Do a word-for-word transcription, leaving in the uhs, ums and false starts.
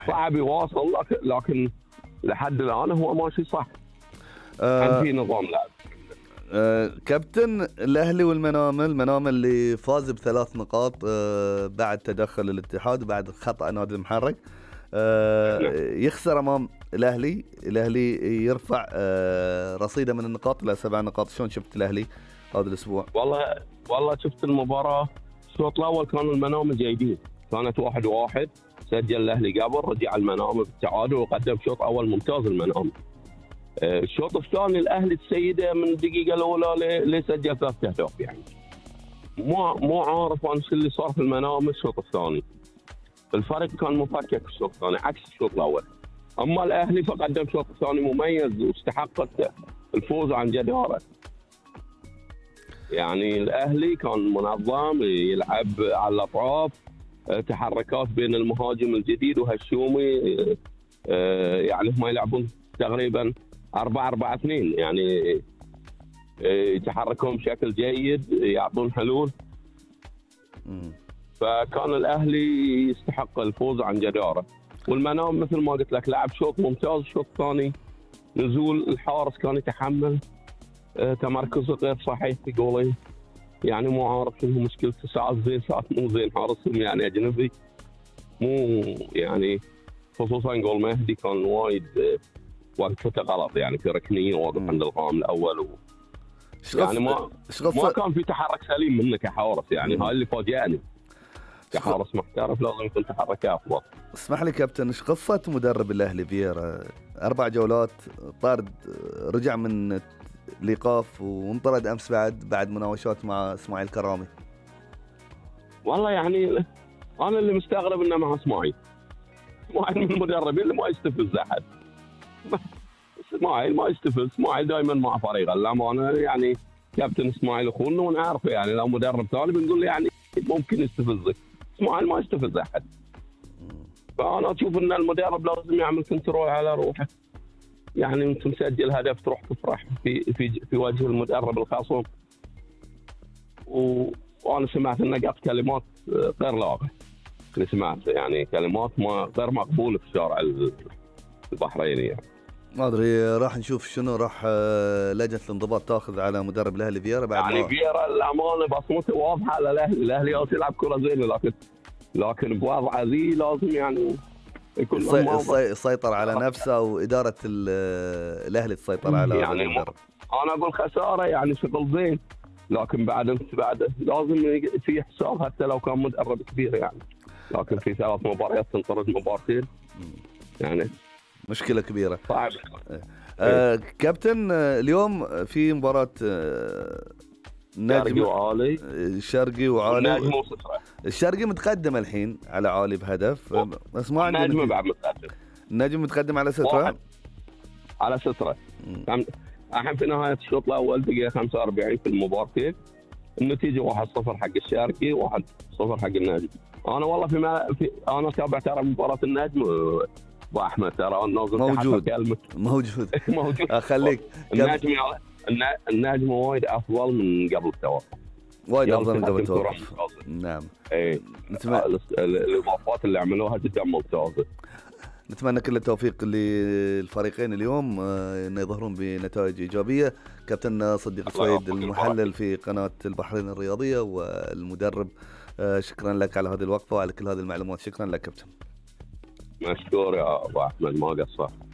صعب يواصل، لكن, لكن لحد الآن هو ماشي صح. آه كان في نظام لعب. آه كابتن، الأهلي والمنامة، المنامة اللي فاز بثلاث نقاط آه بعد تدخل الاتحاد وبعد خطأ نادي المحرك، آه يخسر أمام الأهلي، الأهلي يرفع آه رصيده من النقاط إلى سبع نقاط. شلون شفت الأهلي هذا الأسبوع؟ والله والله شفت المباراة. الشوط الأول كانوا المنامة جيدين، كانت واحد واحد، سجل الأهلي قبل، رجع المنامة بالتعادل وقدم شوط أول ممتاز المنامة. الشوط الثاني الأهلي تسيده من الدقيقة الأولى لسجل ثلاث أهداف. يعني مو مو عارف أنا شو اللي صار في المنامة الشوط الثاني. الفرق كان مفكك الشوط الثاني عكس الشوط الأول. أما الأهلي فقدم شوط ثاني مميز واستحق الفوز عن جدارة. يعني الأهلي كان منظم، يلعب على الأطراف، تحركات بين المهاجم الجديد وهشومي، يعني هم يلعبون تقريبا أربعة أربعة اثنين، يعني يتحركون بشكل جيد، يعطون حلول. فكان الأهلي يستحق الفوز عن جدارة. والمنام مثل ما قلت لك لعب شوط ممتاز. الشوط الثاني نزول الحارس كان يتحمل، تمركزه غير صحيح في قولي. يعني مو عارف شنو مشكلته، ساعات زين ساعات مو زين، حارسهم يعني أجنبي مو يعني، خصوصا جول مهدي كان وايد وقفته غلط، يعني في ركنيه واقف عند القائم الاول و... يعني ما ما كان في تحرك سليم منه كحارس. يعني هاي اللي فاجأني، كحارس محترف لازم يكون تحركه افضل. اسمح لي كابتن، ايش قصه مدرب الاهلي فييرا؟ اربع جولات طرد، رجع من الايقاف وانطرد امس بعد بعد مناوشات مع اسماعيل كرامي. والله يعني انا اللي مستغرب انه مع اسماعيل اسماعيل من المدربين اللي ما يستفز احد. اسماعيل ما يستفز، اسماعيل دائما مع فريقه. الامانه يعني كابتن اسماعيل اخونا ونعرفه، يعني لو مدرب ثاني بنقول يعني ممكن يستفزك، اسماعيل ما يستفز احد. فانا اشوف ان المدرب لازم يعمل كنترول على روحه. يعني انت مسجل هدف تروح تفرح في في في وجه المدرب الخصم، و... وانا سمعت انه قال كلمات غير لائقه. اللي سمعت يعني كلمات ما غير مقبوله في الشارع البحريني. يعني ما ادري راح نشوف شنو راح لجنه الانضباط تاخذ على مدرب الاهلي فييرا بعد. يعني فييرا الامانه بصمته واضحه على الاهلي، الاهلي يلعب كره زينه، لكن لكن بوضعه ذي لازم يعني يكون السي... السيطر على نفسه واداره الاهلي تسيطر على يعني المدرب. انا اقول خساره يعني شغل زين، لكن بعد انت بعد لازم في حساب حتى لو كان مدرب كبير. يعني لكن في ثلاث مباريات تنطرد مباراتين، يعني مشكله كبيره صعب. آه كابتن، اليوم في مباراه آه الشرقي وعالي، الشرقي وعالي. النجم وسترة. الشرقي متقدم الحين على عالي بهدف، بس ما عنده النجم بعد متقدم. النجم متقدم على سترة على سترة الحين في نهاية الشوط الأول دقيقة خمسة وأربعين في المباراتين، النتيجة واحد صفر حق الشرقي واحد صفر حق النجم. أنا والله في, ما في أنا تابع ترى مباراة النجم وأحمد، ترى موجود موجود موجود أخليك النجم النجم وايد أفضل من قبل التوقف، وايد أفضل من قبل التوقف. نعم. إيه الإضافات اللي عملوها جدا ممتازة. نتمنى كل التوفيق للفريقين اليوم انه يظهرون بنتائج ايجابيه. كابتن صديق سويد المحلل في قناه البحرين الرياضيه والمدرب، شكرا لك على هذه الوقفه وعلى كل هذه المعلومات. شكرا لك كابتن. مشكور يا ابو احمد، ما قصرت.